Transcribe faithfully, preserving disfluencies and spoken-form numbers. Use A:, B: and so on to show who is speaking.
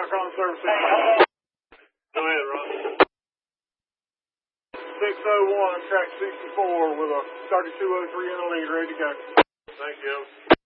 A: Micron servicing.
B: Go ahead, Ron.
A: six oh one, track sixty-four with a thirty-two oh three in the lead, ready to go.
B: Thank you.